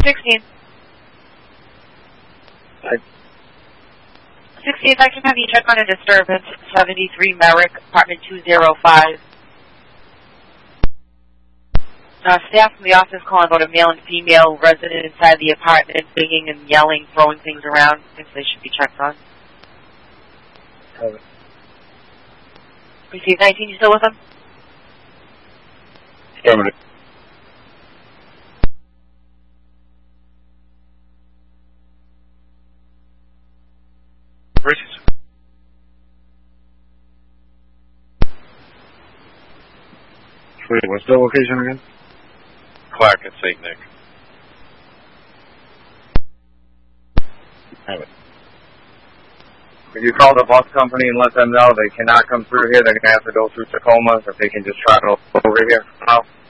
16. 16, if I can have you check on a disturbance, 73 Merrick, apartment 205. Staff from the office calling about a male and female resident inside the apartment, singing and yelling, throwing things around. Things they should be checked on. Receive 19, you still with them? Affirmative. Wait, what's the location again? Clark at St. Nick. Have it. If you call the bus company and let them know they cannot come through here, they're going to have to go through Tacoma, if they can just travel over here.